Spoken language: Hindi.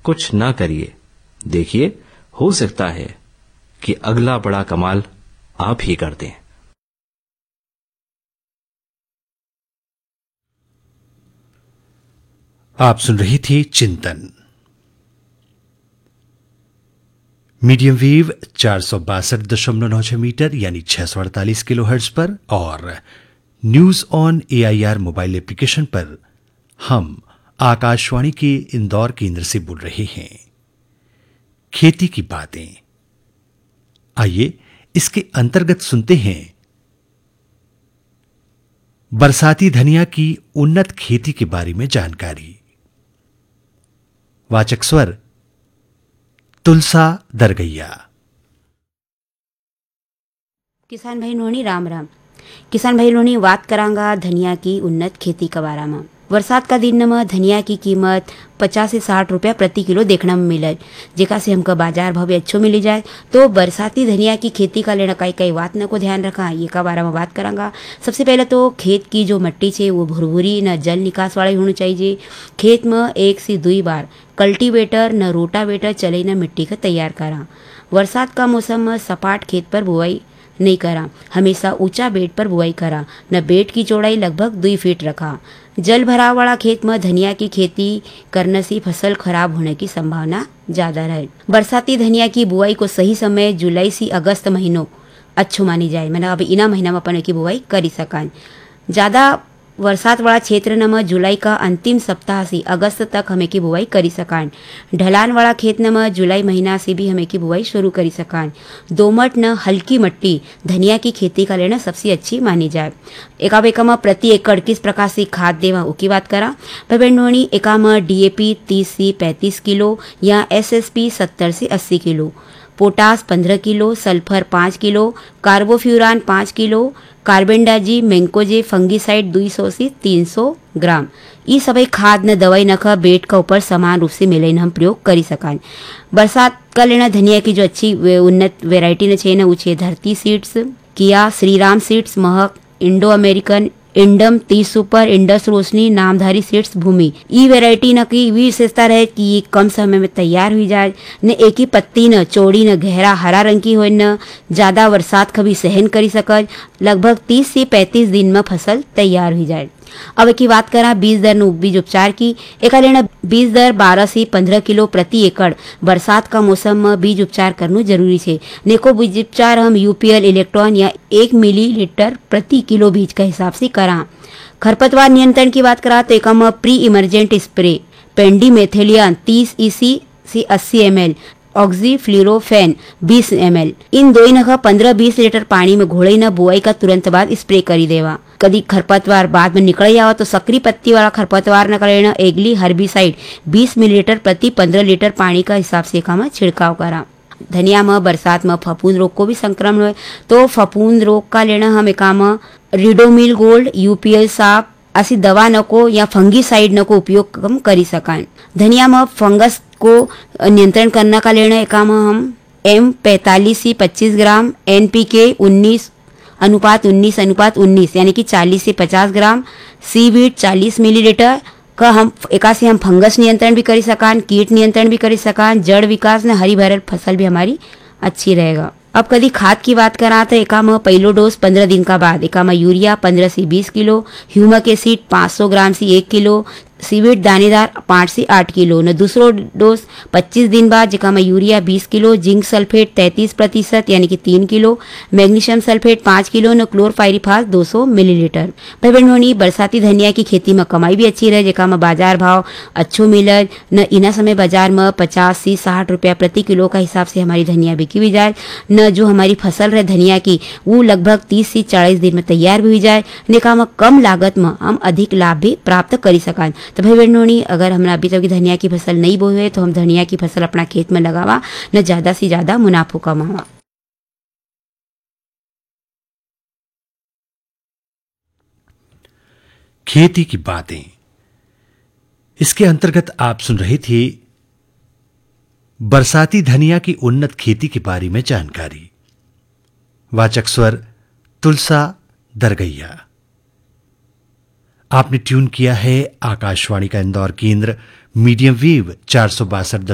कुछ ना करिए, देखिए हो सकता है कि अगला बड़ा कमाल आप ही कर दें। आप सुन रही थी चिंतन, मीडियम वेव 462.96 मीटर यानी 648 किलोहर्ट्ज पर और news on AIR mobile application पर हम आकाशवाणी के इंदौर केंद्र से बोल रहे हैं। खेती की बातें, आइए इसके अंतर्गत सुनते हैं बरसाती धनिया की उन्नत खेती के बारे में जानकारी। वाचक स्वर तुलसा दरगैया। किसान भाई नोनी राम राम। किसान भाई नोनी बात करांगा धनिया की उन्नत खेती के बारे में। बरसात का दिन में धनिया की कीमत 50 से 60 रुपया प्रति किलो देखने में मिले, जेका से हमका बाजार भाव भी अच्छो मिली जाए। तो बरसाती धनिया की खेती का लेना कई कई बात न को ध्यान रखा, ये का बारे में बात करांगा। सबसे पहले तो खेत की जो मिट्टी है वो भुरभुरी न जल निकास वाली होनी चाहिए। खेत में 1 से 2 बार कल्टीवेटर न रोटावेटर चले न मिट्टी का तैयार करा। बरसात का मौसम में सपाट खेत पर बुआई नहीं करा, हमेशा ऊंचा बेड पर बुआई करा। न बेड की चौड़ाई लगभग 2 फीट रखा। जल भराव वाला खेत में धनिया की खेती करने से फसल खराब होने की संभावना ज्यादा रहे। बरसाती धनिया की बुआई को सही समय जुलाई से अगस्त महीनों अच्छो मानी जाए, मैंने अभी इना महीना में अपन की बुआई करी सकान। ज्यादा बरसात वाला क्षेत्र न में जुलाई का अंतिम सप्ताह से अगस्त तक हमें की बुआई करी सकान। ढलान वाला खेत न में जुलाई महीना से भी हमें की बुआई शुरू करी सकान। दोमट न हल्की मिट्टी धनिया की खेती का लेना सबसे अच्छी मानी जाए। एका में प्रति एकड़ किस प्रकार से खाद देवा उसकी बात करा। भैया एका में DAP 30 से 35 किलो या SSP 70 से 80 kilo, potash 15 kilo, sulphur 5 kilo, carbofuran 5 kilo, कार्बेंडाजी मैंकोजे fungicide 200 से 300 ग्राम। ये सभी खाद न दवाई न का बेड का ऊपर समान रूप से मिले हम प्रयोग करी सकान। बरसात का लेना धनिया की जो अच्छी उन्नत वेराइटी न छे न वो छे धरती सीड्स, किया, श्रीराम सीड्स, महक, इंडो अमेरिकन, इंडम 30 सुपर, इंडस रोशनी, नामधारी सीड्स, भूमि। ई वेराइटी न की विशेषता रहे कि ये कम समय में तैयार हुई जाए, न एक ही पत्ती न चौड़ी न गहरा हरा रंग की हो, न ज्यादा बरसात कभी सहन करी सकल। लगभग 30 से 35 दिन में फसल तैयार हुई जाए। अब की बात करा बीज दर न बीज उपचार की। एक लेना बीज दर 12 से 15 किलो प्रति एकड़ बरसात का मौसम में बीज उपचार करना जरूरी है। neko बीज उपचार हम UPL इलेक्ट्रॉन या 1 मिलीलीटर प्रति किलो बीज के हिसाब से करा। खरपतवार नियंत्रण की बात करा तो एक प्री इमरजेंट स्प्रे पेंडीमेथेलियन 30 EC से 80 ml, ऑक्सीफ्लोरोफेन 20 ml, इन दो न 15-20 लीटर पानी में घोड़े न बुआई का तुरंत बाद स्प्रे करी देवा। कदी खरपतवार बाद में निकल जाओ तो सक्रिय पत्ती वाला खरपतवार न करे न एगली हर्बिसाइड 20 मिलीलीटर प्रति 15 लीटर पानी का हिसाब से का छिड़काव करा। धनिया में बरसात में फफूंद रोग को भी संक्रमण हुए तो फफूंद रोग का लेना हम एका में रिडोमिल गोल्ड, UPL साप ऐसी दवा न को या फंगीसाइड न को उपयोग हम करी सकान। धनिया में फंगस को नियंत्रण करने का लेना एका में हम M45 से 25 ग्राम, NPK 19:19 यानी कि 40 से 50 ग्राम, सीवीड 40 मिलीलीटर का हम एका से हम फंगस नियंत्रण भी करी सकान, कीट नियंत्रण भी करी सकान, जड़ विकास न हरी भरी फसल भी हमारी अच्छी रहेगा। अब कदी खाद की बात करा तो एका में पहलो डोज 15 दिन का बाद एका में यूरिया 15 से 20 किलो, ह्यूमक एसिड 500 ग्राम से 1 किलो, सीवीड दानेदार 5 से 8 किलो न दूसरो डोज 25 दिन बाद जेका में यूरिया 20 किलो, जिंक सल्फेट 33% यानी कि 3 किलो, मैग्नीशियम सल्फेट 5 किलो न क्लोरपाइरिफास 200 मिलीलीटर। भाई बहनों बरसाती धनिया की खेती में कमाई भी अच्छी रहे, जेका में बाजार भाव अच्छो मिले न। इना समय बाजार में 50 से 60 रुपया प्रति किलो का हिसाब से हमारी धनिया बिकी भी जाए न। जो हमारी फसल रहे धनिया की वो लगभग 30 से 40 दिन में तैयार भी हुई जाए, नेका में कम लागत में हम अधिक लाभ भी प्राप्त करी सकान। तो भाई बहनों अगर हमने अभी तक धनिया की फसल नहीं बोई है तो हम धनिया की फसल अपना खेत में लगावा न, ज्यादा से ज्यादा मुनाफा कमावा। खेती की बातें, इसके अंतर्गत आप सुन रहे थे बरसाती धनिया की उन्नत खेती के बारे में जानकारी। वाचक स्वर तुलसा दरगैया। आपने ट्यून किया है आकाशवाणी का इंदौर केंद्र मीडियम वेव 462